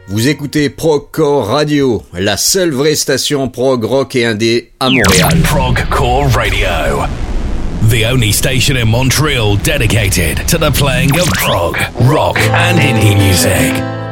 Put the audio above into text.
Vous écoutez Progcore Radio, la seule vraie station prog rock et indé à Montréal. Progcore Radio, the only station in Montreal dedicated to the playing of prog, rock and indie music.